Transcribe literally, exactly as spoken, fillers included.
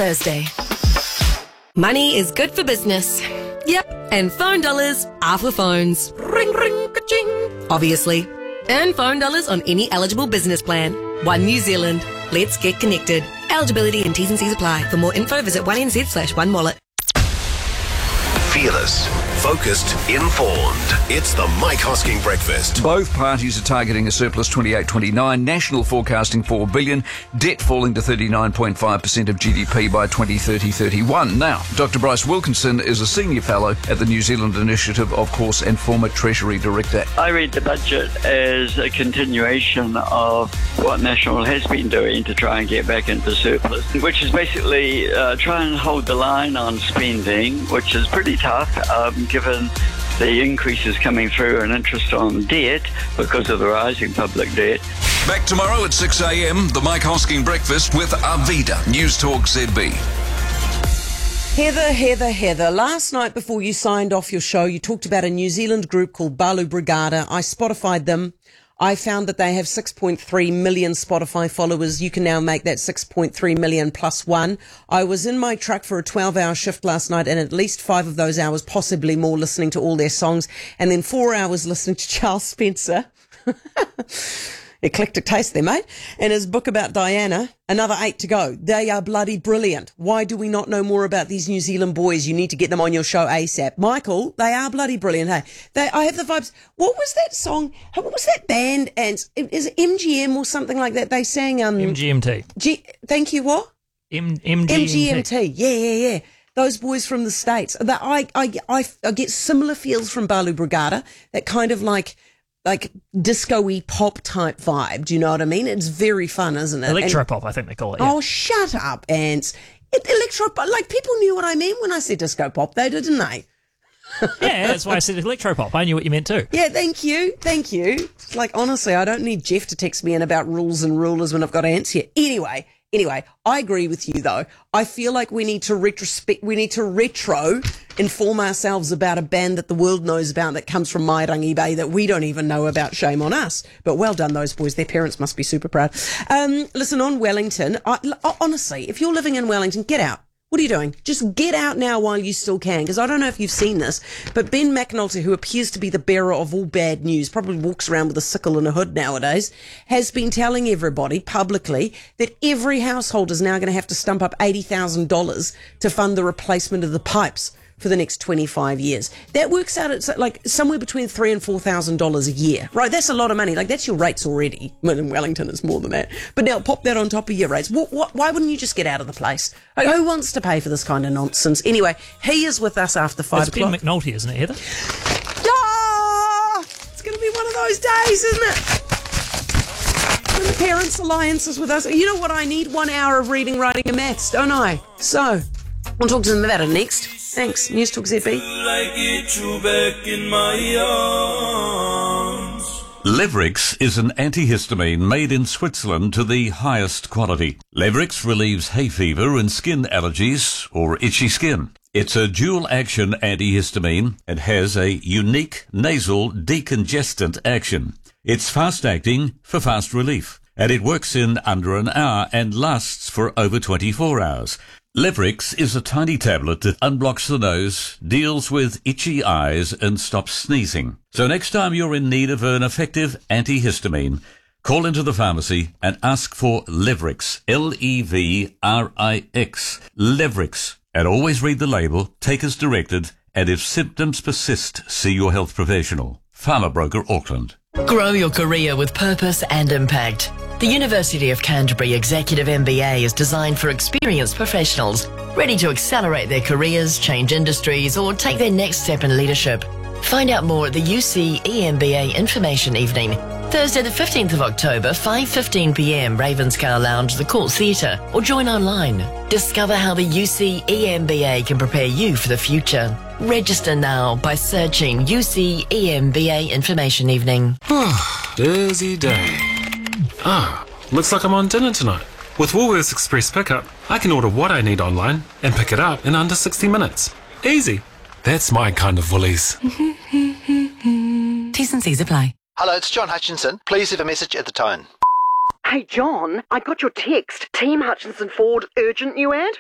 Thursday. Money is good for business. Yep, and phone dollars are for phones. Ring, ring, ka-ching. Obviously. Earn phone dollars on any eligible business plan. One New Zealand. Let's get connected. Eligibility and T's and C's apply. For more info, visit one N Z slash one wallet. Fearless, focused, informed. It's the Mike Hosking Breakfast. Both parties are targeting a surplus twenty-eight twenty-nine, national forecasting four billion dollars, debt falling to thirty-nine point five percent of G D P by twenty thirty thirty-one. Now, Doctor Bryce Wilkinson is a senior fellow at the New Zealand Initiative, of course, and former Treasury Director. I read the budget as a continuation of what National has been doing to try and get back into surplus, which is basically uh, try and hold the line on spending, which is pretty tough um, given the increases coming through in interest on debt because of the rising public debt. Back tomorrow at six a.m, the Mike Hosking Breakfast with Arvida, News Talk Z B. Heather, Heather, Heather, last night before you signed off your show, you talked about a New Zealand group called Balu Brigada. I Spotified them. I found that they have six point three million Spotify followers. You can now make that six point three million plus one. I was in my truck for a twelve-hour shift last night, and at least five of those hours, possibly more, listening to all their songs, and then four hours listening to Charles Spencer. Eclectic taste there, mate. And his book about Diana, another eight to go. They are bloody brilliant. Why do we not know more about these New Zealand boys? You need to get them on your show ASAP. Michael, they are bloody brilliant, hey. They, I have the vibes. What was that song? What was that band? And is it M G M or something like that? They sang... um M G M T. G, thank you, what? M- M G M T. M G M T. Yeah, yeah, yeah. Those boys from the States. That I, I, I, I get similar feels from Balu Brigada. That kind of like... like disco-y pop type vibe. Do you know what I mean? It's very fun, isn't it? Electro-pop, I think they call it. Yeah. Oh, shut up, Ants. It, electro-pop, like people knew what I meant when I said disco-pop, though, didn't they? Yeah, that's why I said electro-pop. I knew what you meant too. Yeah, thank you. Thank you. It's like, honestly, I don't need Jeff to text me in about rules and rulers when I've got Ants here. Anyway, anyway, I agree with you, though. I feel like we need to retrospect, we need to retro inform ourselves about a band that the world knows about that comes from Mairangi Bay that we don't even know about. Shame on us. But well done, those boys. Their parents must be super proud. Um, listen, on Wellington, I, honestly, if you're living in Wellington, get out. What are you doing? Just get out now while you still can, because I don't know if you've seen this, but Ben McNulty, who appears to be the bearer of all bad news, probably walks around with a sickle and a hood nowadays, has been telling everybody publicly that every household is now going to have to stump up eighty thousand dollars to fund the replacement of the pipes for the next twenty-five years. That works out at like somewhere between three and four thousand dollars a year, right? That's a lot of money. Like that's your rates already. Well, in Wellington, it's more than that. But now pop that on top of your rates. What, what, why wouldn't you just get out of the place? Like, who wants to pay for this kind of nonsense? Anyway, he is with us after five it's o'clock. Ben McNulty, isn't it, Heather? Ah, it's going to be one of those days, isn't it? When the Parents Alliance is with us. You know what I need? One hour of reading, writing, and maths, don't I? So, we'll talk to them about it next. Thanks. News Talk Z B. Levrix is an antihistamine made in Switzerland to the highest quality. Levrix relieves hay fever and skin allergies or itchy skin. It's a dual-action antihistamine and has a unique nasal decongestant action. It's fast-acting for fast relief, and it works in under an hour and lasts for over twenty-four hours. Levrix is a tiny tablet that unblocks the nose, deals with itchy eyes, and stops sneezing. So next time you're in need of an effective antihistamine, call into the pharmacy and ask for Levrix, L E V R I X, Levrix. And always read the label, take as directed, and if symptoms persist, see your health professional. Pharma Broker Auckland. Grow your career with purpose and impact. The University of Canterbury Executive M B A is designed for experienced professionals ready to accelerate their careers, change industries, or take their next step in leadership. Find out more at the U C E M B A Information Evening, Thursday the fifteenth of October, five fifteen p m, Ravenscar Lounge, the Court Theatre, or join online. Discover how the U C E M B A can prepare you for the future. Register now by searching U C E M B A Information Evening. Busy day. Ah, looks like I'm on dinner tonight. With Woolworths Express Pickup, I can order what I need online and pick it up in under sixty minutes. Easy. That's my kind of Woolies. T's and C's apply. Hello, it's John Hutchinson. Please leave a message at the tone. Hey, John, I got your text. Team Hutchinson Ford, urgent new ad.